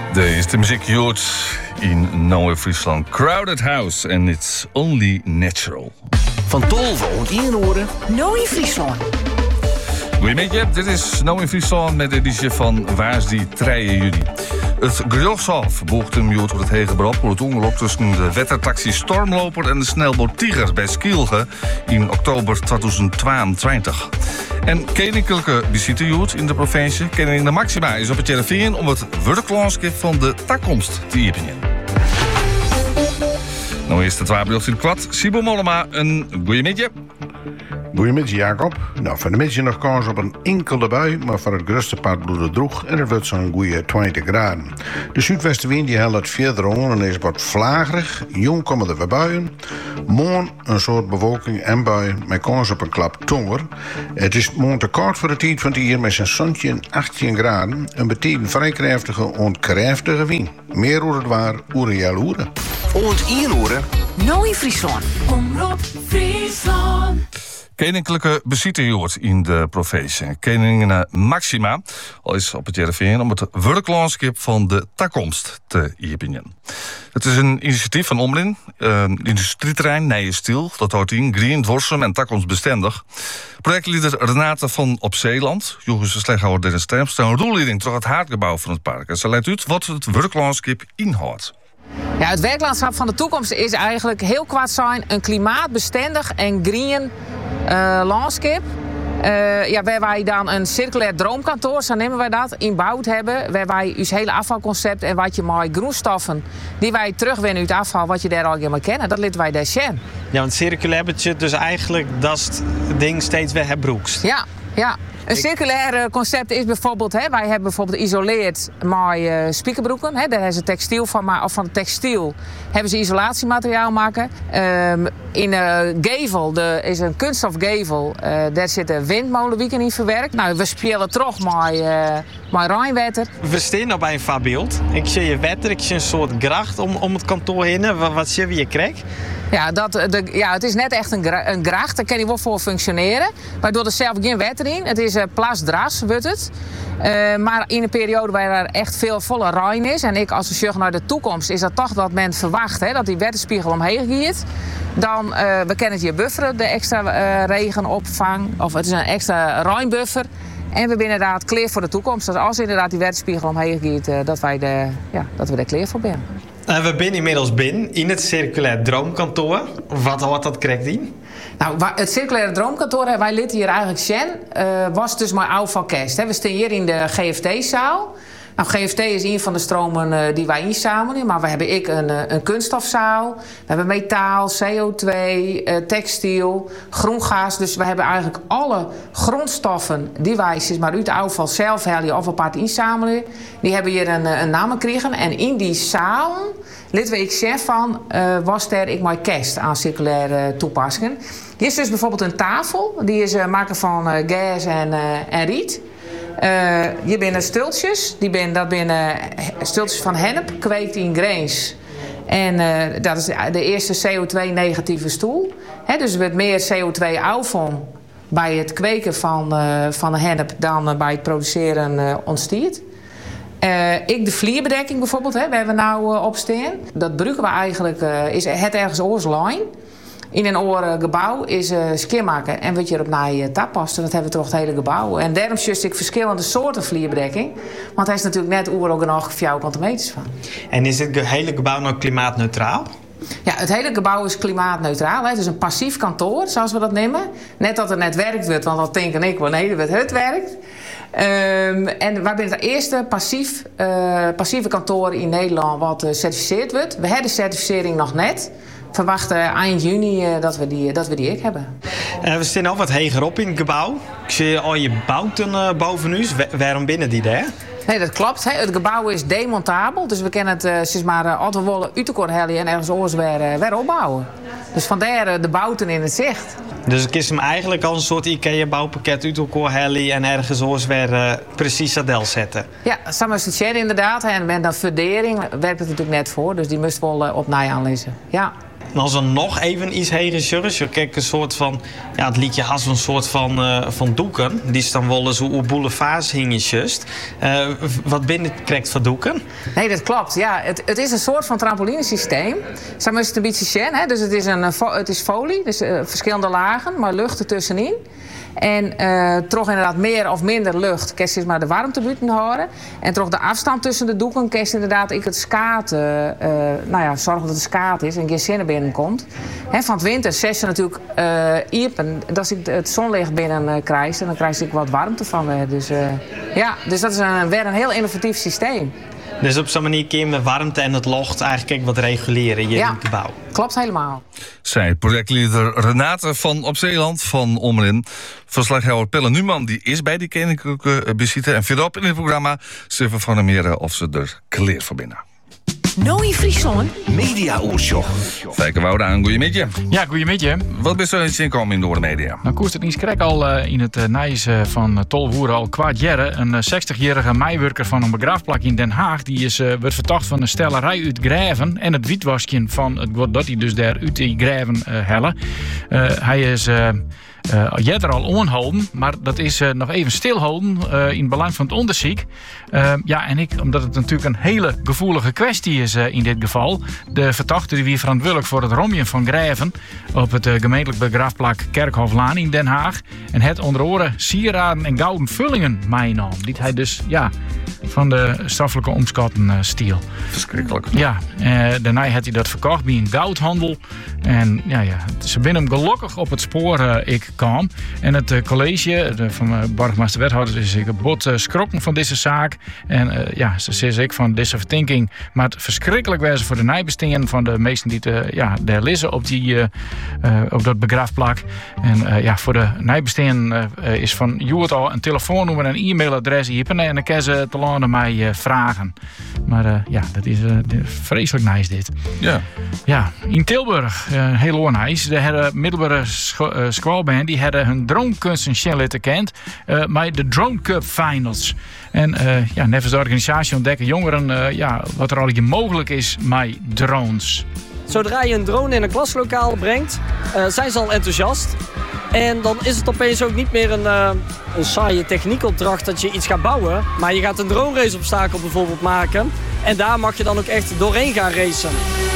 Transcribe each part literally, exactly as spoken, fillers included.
De eerste muziek je hoort in Noord-Friesland. Crowded House and It's Only Natural. Van Tolve en Inhoren. Noord-Friesland. Goedemiddag, dit is Noord-Friesland met de editie van Waarsdie drie juli. Het gerechtshof boegt hem jood voor het hege beroep voor het ongeluk tussen de wettertaxi Stormloper en de snelboot Tiger bij Skielge in oktober tweeduizend tweeëntwintig. En koninklijke visite jood in de provincie. Koningin de Maxima is op het Jereveen om het werklandschap van de toekomst te openen. Nou eerst het waarbeeld in het kwad. Sibo Mollema, een goeiemiddag. Goedemiddag Jacob. Nou, van de middag nog kans op een enkele bui, maar voor het grootste part bloedt droeg en het wordt zo'n goede twintig graden. De zuidwestenwind die helpt het verder om en is wat vlagerig. Jong komen er weer buien. Morgen een soort bewolking en bui met kans op een klap tonger. Het is morgen te koud voor de tijd van het hier met zijn zonnetje en achttien graden. Een betekent vrij krachtige en krachtige wind. Meer hoe het waar, oeren jel oeren. Ont Inhoren. Noord-Friesland. Omroep Friesland. Koninklijke visite jood in de provincie. Koningin Maxima is op het Jereveen om het werklandschap van de toekomst te openen. Het is een initiatief van Omlin, een industrieterrein Nije Stil. Dat houdt in green, dwarsum en toekomstbestendig. Projectleider Renate van Op Zeeland, Joris de Sleghouwer Dennis Terpstra, een doelleiding door het haardgebouw van het park. En ze leidt uit wat het werklandschap inhoudt. Ja, het werklandschap van de toekomst is eigenlijk heel kwart zijn een klimaatbestendig en green uh, landschap. Uh, ja, waar wij dan een circulair droomkantoor, zo nemen wij dat, inbouwd hebben. Waar wij ons hele afvalconcept en wat je mooi groenstoffen die wij terugwinnen uit afval, wat je daar al helemaal kennen, dat laten wij daar zien. Ja, want circulair budget, dus eigenlijk dat is het ding steeds weer herbroekst. Ja, ja. Een circulair concept is bijvoorbeeld, hè, wij hebben bijvoorbeeld geïsoleerd met uh, spiekerbroeken. Hè, daar is het textiel van, maar of van het textiel hebben ze isolatiemateriaal maken. Um, in uh, gevel, er is een kunststof gevel, uh, daar zitten windmolenwieken in verwerkt. Nou, we spelen toch met, uh, met Rijnwetter. We staan nou bij een voorbeeld. Ik zie je wetter, ik zie een soort gracht om, om het kantoor heen. Wat, wat zie je je krijgt? Ja, dat, de, ja, het is net echt een, gra een gracht. Daar kan je wel voor functioneren. Waardoor er zelf geen wetter in. Het is uh, plasdras, wordt het. Uh, maar in een periode waar er echt veel volle Rijn is. En ik associeer naar de toekomst. Is dat toch wat men verwacht. Hè, dat die wetterspiegel omheen gaat. Dan, uh, we kennen het hier bufferen. De extra uh, regenopvang. Of het is een extra Rijnbuffer. En we hebben inderdaad kleer voor de toekomst. Dus als inderdaad die wetterspiegel omheen gaat. Uh, dat, wij de, ja, dat we er kleer voor zijn. Uh, we zijn inmiddels binnen in het circulair droomkantoor. Wat houdt dat correct in? Nou, het circulaire droomkantoor, wij lid hier eigenlijk zien, uh, was dus maar afvalkast. We staan hier in de G F T-zaal. Nou, G F T is een van de stromen uh, die wij inzamelen. Maar we hebben ik een, uh, een kunststofzaal. We hebben metaal, C O twee, uh, textiel, groengas. Dus we hebben eigenlijk alle grondstoffen die wij zeg maar, uit het afval zelf halen of apart inzamelen. Die hebben hier een, een naam gekregen. En in die zaal, lid we ik zeg van, uh, was er ik mijn kast aan circulaire toepassingen. Hier is dus bijvoorbeeld een tafel. Die is uh, maken van uh, gas en, uh, en riet. Uh, hier binnen stultjes. Die ben, dat zijn stultjes van hennep, kweekt in grains. En uh, dat is de eerste C O twee negatieve stoel. He, dus er wordt meer C O twee afval bij het kweken van, uh, van de hennep dan uh, bij het produceren uh, ontstiert. Uh, ik de vlierbedekking bijvoorbeeld, hè, waar we nou uh, op staan. Dat gebruiken we eigenlijk, uh, is het ergens oorslijn. In een oren gebouw is uh, skimmaken en wat je erop naar je tap past. Dat hebben we toch het hele gebouw. En daarom just ik verschillende soorten vlierbedekking. Want hij is natuurlijk net oer genoeg vierkante meters van. En is het hele gebouw nou klimaatneutraal? Ja, het hele gebouw is klimaatneutraal. Hè. Het is een passief kantoor, zoals we dat nemen. Net dat het net werkt wordt, want dat denk ik wel, nee, dat het werkt. Um, en wij zijn het eerste passief, uh, passieve kantoor in Nederland wat uh, certificeerd wordt. We hebben de certificering nog net. Verwachten eind juni uh, dat we die, dat we die ik hebben. Uh, we staan al wat hoger op in het gebouw. Ik zie al je bouten uh, boven u. Waarom binnen die daar? Nee, dat klopt. Hè. Het gebouw is demontabel. Dus we kunnen het uh, zeg maar, uh, altijd willen uit de kort hellen en ergens oors weer, uh, weer opbouwen. Dus vandaar uh, de bouten in het zicht. Dus ik is hem eigenlijk als een soort IKEA-bouwpakket uit elkaar hellen en ergens oors weer uh, precies dat zetten. Ja, samen met het inderdaad. En met dat fundering werkt het natuurlijk net voor. Dus die moest wel uh, op nij aanlezen. Ja. En als er nog even iets heen is, je kijkt een soort van, ja, het liedje had zo'n soort van, uh, van doeken. Die is dan wel zo op boulevards hing je just. Uh, wat binnen krijgt van doeken? Nee, dat klopt. Ja, het, het is een soort van trampolinesysteem. Zo is het een beetje shen, hè? Dus het is, een, het is folie, dus uh, verschillende lagen, maar lucht ertussenin. En uh, toch inderdaad meer of minder lucht, kerst is maar de warmte buiten houden. En toch de afstand tussen de doeken, kerst inderdaad ik het skaat, uh, uh, nou ja, zorgen dat het skaat is en geen zin binnenkomt. He, van het winter zes je natuurlijk uh, iepen, dat ik het zonlicht binnen uh, krijg en dan krijg ik wat warmte van weer. Dus uh, ja, dus dat is een, weer een heel innovatief systeem. Dus op zo'n manier kun je met warmte en het locht eigenlijk wat reguleren in je ja, gebouw. Klopt helemaal. Zij projectleider Renate van Op Zeeland van Ommerin. Verslaghouder Pelle Numan die is bij die koninklijke bezitten. En verderop in het programma ze van de meren of ze er kleer verbinden. Nooie Friesland. Media-oortje. Fijke Wouda, een goeie midje. Ja, goeie midje. Wat is er eens inkomen in door de media? Nou, koest het niet krek al uh, in het uh, nijs uh, van uh, Tolvoer al kwaad jaren. Een uh, zestigjarige meiwerker van een begraafplak in Den Haag. Die is, uh, wordt verdacht van een stellerij uit Grijven. En het wietwasje van het wordt dat hij dus daar uit die Grijven uh, helle. Uh, hij is... Uh, Uh, jij er al onhouden, maar dat is uh, nog even stilhouden uh, in het belang van het onderzoek. Uh, ja, en ik, omdat het natuurlijk een hele gevoelige kwestie is uh, in dit geval. De verdachte die wie verantwoordelijk voor het romjen van Grijven op het uh, gemeentelijk begraafplak Kerkhoflaan in Den Haag. En het onder oren sieraden en gouden vullingen meenam. Die hij dus, ja, van de strafelijke omschatten uh, stiel. Verschrikkelijk. Ja, uh, daarna had hij dat verkocht bij een goudhandel. En ja, ja, ze binnen hem gelukkig op het spoor uh, ik kwam. En het uh, college de, van uh, burgemeester wethouder is ik bot uh, schrokken van deze zaak. En uh, ja, ze zei ik van deze verdenking. Maar het verschrikkelijk was voor de nijbestingen van de meesten die te, ja, daar liggen op, die, uh, uh, op dat begraafplak. En uh, ja, voor de nijbestingen uh, is van Joert al een telefoonnummer en een e-mailadres hier. En dan kan ze te landen mij uh, vragen. Maar uh, ja, dat is uh, vreselijk nice dit. Ja. Ja, in Tilburg, uh, heel nice. De hele middelbare scho- uh, schoolband die hadden hun dronekunsten laten kent uh, met de Drone Cup Finals. En uh, ja, nevens de organisatie ontdekken jongeren uh, ja, wat er al hier mogelijk is met drones. Zodra je een drone in een klaslokaal brengt, uh, zijn ze al enthousiast. En dan is het opeens ook niet meer een, uh, een saaie techniekopdracht dat je iets gaat bouwen. Maar je gaat een drone race obstakel bijvoorbeeld maken. En daar mag je dan ook echt doorheen gaan racen.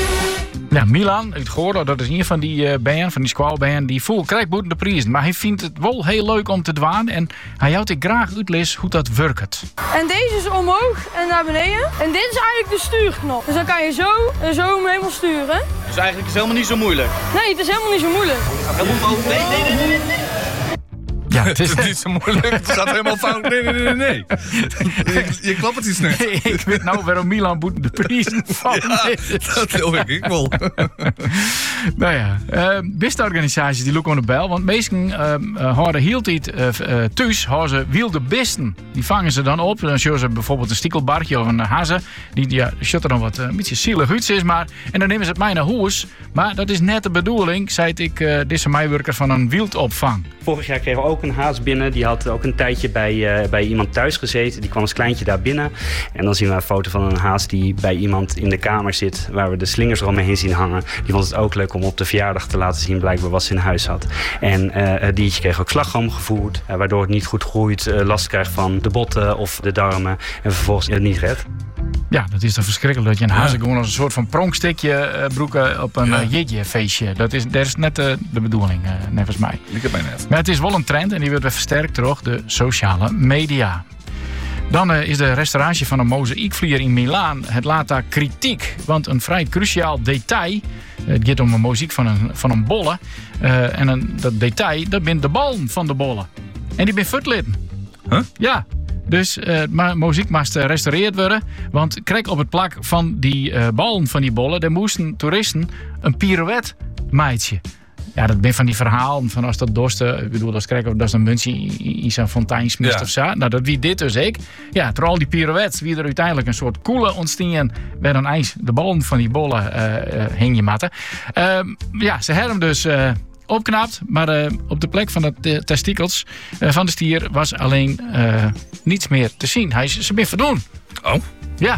Ja, Milan uit Goorlen, dat is een van die uh, band, van die squalband, die voelt krijgt boeten de prijzen. Maar hij vindt het wel heel leuk om te dwaan en hij houdt ik graag uitles hoe dat werkt. En deze is omhoog en naar beneden. En dit is eigenlijk de stuurknop. Dus dan kan je zo en zo hem helemaal sturen. Dus eigenlijk is het helemaal niet zo moeilijk? Nee, het is helemaal niet zo moeilijk. Nee, nee, nee, nee, nee. Ja, het is, het is niet zo moeilijk. Het gaat helemaal fout. Nee, nee, nee, nee. Je, je klapt het iets net. Ik weet nou waarom Milan boeten de prijzen van. Ja, dat wil ik, ik wel. Nou ja, uh, beste organisaties die loeken aan de bel. Want meesten uh, uh, houden heel tijd uh, uh, thuis houden ze wilde beesten. Die vangen ze dan op. Dan zien ze bijvoorbeeld een stikkelbartje of een hazen. Die ja, er dan wat uh, een beetje zielig uit is. Maar, en dan nemen ze het mij naar huis. Maar dat is net de bedoeling, zei ik, uh, deze meiwerker van een wildopvang. Vorig jaar kregen we ook een haas binnen. Die had ook een tijdje bij, uh, bij iemand thuis gezeten. Die kwam als kleintje daar binnen. En dan zien we een foto van een haas die bij iemand in de kamer zit. Waar we de slingers eromheen zien hangen. Die vond het ook leuk om op de verjaardag te laten zien blijkbaar wat ze in huis had. En uh, het diertje kreeg ook slagroom gevoerd. Uh, waardoor het niet goed groeit. Uh, last krijgt van de botten of de darmen. En vervolgens het niet redt. Ja, dat is toch verschrikkelijk dat je een hazen gewoon als een soort van pronkstikje uh, broeken op een ja. uh, jitje feestje. Dat is, dat is net uh, de bedoeling, uh, nevens mij. Ik heb mij net. Maar het is wel een trend en die wordt weer versterkt door de sociale media. Dan uh, is de restauratie van een mozaïekvlier in Milaan. Het laat daar kritiek, want een vrij cruciaal detail. Uh, het gaat om een mozaïek van een, van een bolle. Uh, en een, dat detail, dat zijn de ballen van de bollen. En die zijn futlitten. Huh? Ja. Dus uh, maar muziek moest gerestaureerd worden. Want kijk, op het plak van die uh, ballen van die bollen, daar moesten toeristen een pirouette maatje. Ja, dat ben van die verhalen van als dat dorsten. Ik bedoel, als krijg dat is een muntje in zo'n fontein smist ja. of zo. Nou, dat wie dit dus ik. Ja, door al die pirouettes wie er uiteindelijk een soort koele ontstaan. Bij dan ijs de ballen van die bollen uh, uh, hing je matten. Uh, ja, ze hebben hem dus. Uh, opknapt, maar uh, op de plek van de uh, testikels uh, van de stier was alleen uh, niets meer te zien. Hij is ze ben verdoen. Oh? Ja,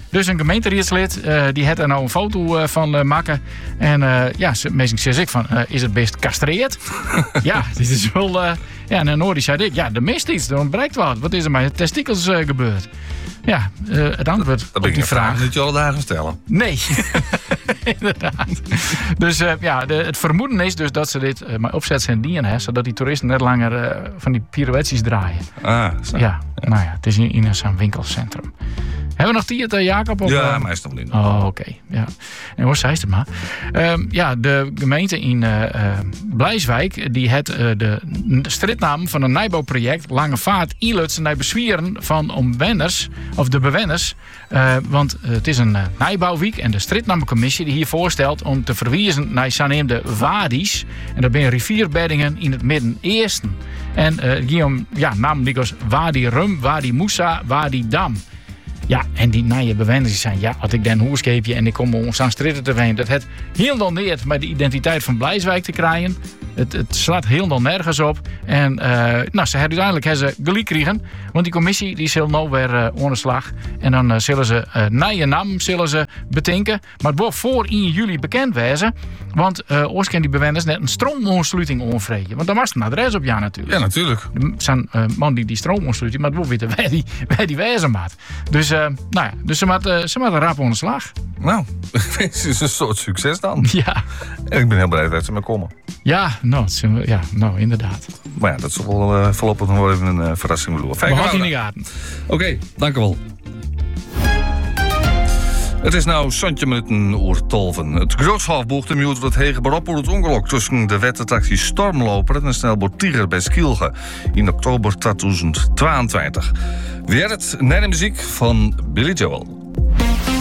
Dus een gemeenteraadslid, uh, die had er nou een foto uh, van uh, maken. En uh, ja, meestal zeg ik van, uh, is het best castreerd? Ja, dit is wel... Uh, ja, en Noor die zei ik, ja, er mist iets, er ontbreekt wat. Wat is er met je testikels uh, gebeurd? Ja, uh, het antwoord dat op die vraag... Dat moet je alle dagen stellen. Nee, inderdaad. Dus uh, ja, de, het vermoeden is dus dat ze dit uh, maar opzet zijn dienen, hè, zodat die toeristen net langer uh, van die pirouetjes draaien. Ah, zo. Ja, ja, nou ja, het is in, in een winkelcentrum. Hebben we nog die het, uh, Jacob? Of, ja, uh... meestal niet. Oh, oké. Okay. Ja. En hoe zei het maar? Um, ja, de gemeente in uh, uh, Blijswijk, die had uh, de stritnaam van een nijbouwproject Lange Vaart Ilutsen naar bezwieren van omwenners, of de bewenners. Uh, want uh, het is een uh, nijbouwweek en de stritnamencommissie die hier voorstelt om te verwijzen naar zogenaamde wadi's. En dat zijn rivierbeddingen in het Midden-Eersten. En uh, Guillaume, ja, namelijk als Wadi Rum, Wadi Moussa, Wadi Dam. Ja, en die naaie bewoners zijn, ja, had ik dan een hoerskeepje en ik kom ons aan stritten te ween. Dat het helemaal neer met de identiteit van Blijswijk te krijgen. Het, het slaat helemaal nergens op. En uh, nou, ze hebben uiteindelijk hebben ze gelijk kregen. Want die commissie die zal nou weer uh, onder de slag. En dan uh, zullen ze uh, nieuwe naam zullen ze bedenken. Maar het wordt voor één juli bekend wezen. Want uh, ooit kan die bewoners net een stroomonsluiting onvreden. Want dan was het een adres op ja natuurlijk. Ja, natuurlijk. Er zijn uh, man die die stroomonsluiting, maar het wordt weten wij die, wij die wezen maat. Dus, uh, nou ja, dus ze maakt uh, ze maakt een rap onder de slag. Nou, het is een soort succes dan. Ja. En ik ben heel blij dat ze me komen. Ja, nou, ja, nou inderdaad. Maar ja, dat zal wel uh, voorlopig nog wel even een uh, verrassing bedoelen. We houden in de gaten. Oké, okay, dank u wel. Het is nou Santje minuten oer tolven. Het Grootshoofdbocht moet het hege beroep het ongeluk tussen de wettertaxi Stormloper en de snelboot Tiger bij Skielge in oktober tweeduizend tweeëntwintig. Weer het naar de muziek van Billy Joel.